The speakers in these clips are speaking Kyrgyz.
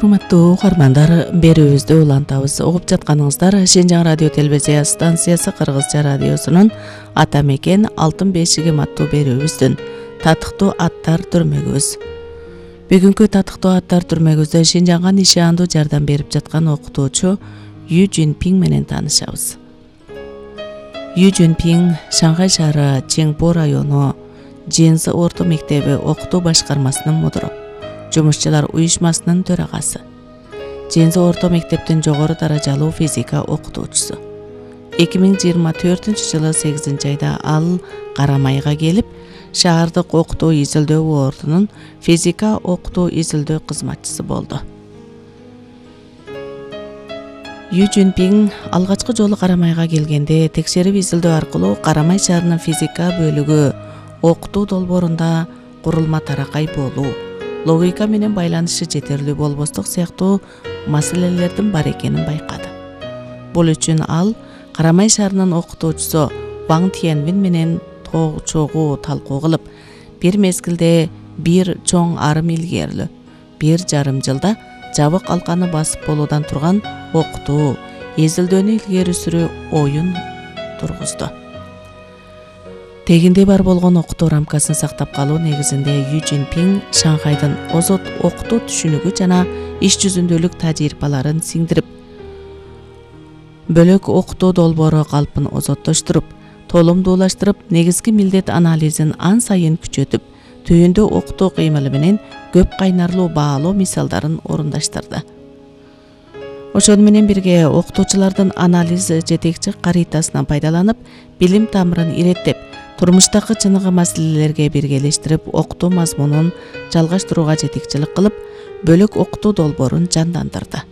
Урматтуу угармандар, берүүбүздү улантабыз. Угуп жатканыңыздар Шенжаң радио телевизия станциясы Кыргызча радиосунун Ата мекен алтын бешигим аттуу берүүбүздүн татыктуу аттар түрмөгүбүз. Бүгүнкү татыктуу аттар түрмөгүбүздө Шенжаңга нишандуу жардам берип жаткан окутуучу Ю Жунпиң менен таанышабыз. Ю Жунпиң Шанхай шаары Чеңпу району Жензы орто мектеби окутуу башкармасынын мудуру, жумушчулар уюшмасынын төрагасы, Жензы орто мектептин жогору даражалуу физика окутуучусу. 2024-жылы 8-айда ал Карамайга келип, шаардык окутуу изилдөө бордунун физика окутуу изилдөө кызматчысы болду. Ю Жунпиң алгачкы жолу Карамайга келгенде текшерип изилдөө аркылуу Карамай шаарынын физика бөлүгү окутуу долбоорунда курулма таракай болуу, логика менен байланышы жетерлүү болбостук сыяктуу маселелердин бар экенин байкады. Бул үчүн ал Карамай шаарынын окутуучусу Ваң Тиянвин менен чогуу талкуу кылып, бир мезгилде бир чоң арым илгерилүү, 1,5 жылда жабык алканы басып болуудан турган окутуу, изилдөөнү илгери сүрүү оюн тургузду. Тегинде бар болгон окутуу рамкасын сактап калуу негизинде Ю Жунпиң Шанхайдын озот окутуу түшүнүгү жана иш жүзүндөлүк тажрыйбаларын сиңдирип, бөлөк окутуу долбоору калпын озоттоштуруп, толумдуулаштырып, негизги милдет анализин ан сайын күчөтүп, түйүндө окутуу кыймылы менен көп кайнарлуу баалоо мисалдарын орундаштырды. Ошону менен бирге окутуучулардын анализ жетекчи каритасынан пайдаланып, билим тамырын иреттеп, турмуштагы чыныгы маселелерге биргелештирип, окутуу мазмунун жалгаштырууга жетекчилик кылып, бөлөк окутуу долбоорун жандандырды.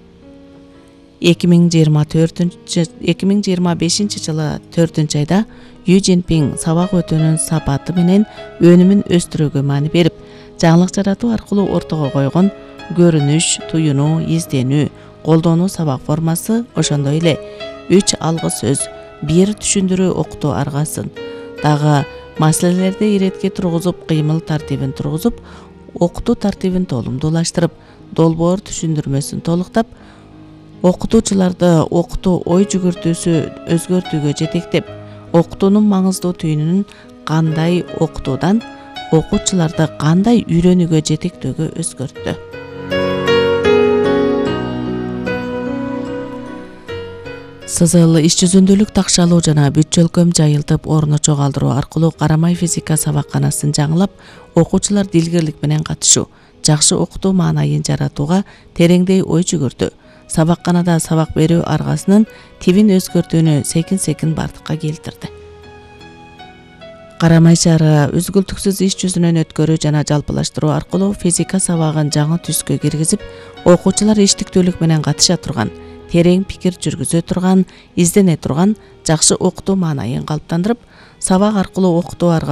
2025-жылы 4-айда Ю Жунпиң сабак өтүүнүн сапаты менен өнүмүн өстүрүүгө маани берип, жаңылык жаратуу аркылуу ортого койгон көрүнүш, туюнуу, изденүү, колдонуу сабак формасы, ошондой эле 3 алгы сөз, 1 түшүндүрүү окутуу аргасын дагы маселелерди иретке тургузуп, кыймыл тартибин тургузуп, окутуу тартибин толумдуулаштырып, долбоор түшүндүрмөсүн толуктап, окутуучуларды окутуу ой жүгүртүүсү өзгөртүүгө жетектеп, окутуунун маңыздуу түйүнүн кандай окутуудан окуучуларды кандай үйрөнүүгө жетектөөгө өзгөрттү. Сызыл, иш жүзүндөлүк такшалуу жана бүт жөлкөм жайылтып, орунду чогалдыруу аркылуу Карамай физика сабакканасын жаңылап, окуучулар дилгирлик менен катышуу, жакшы окутуу маанайын жаратууга тереңдей ой жүгүртү. Сабакканада сабак берүү аргасынын тибин өзгөртүүнү секин бардыкка келтирди. Карамай шаары үзгүлтүксүз иш жүзүнөн өткөрүү жана жалпылаштыруу аркылуу физика сабагын жаңы түскө киргизип, окуучулар иштиктүүлүк менен катыша турган, терең пикир жүргүзө турган, издене турган жакшы окутуу маанайын калыптандырып, сабак аркылуу окутуу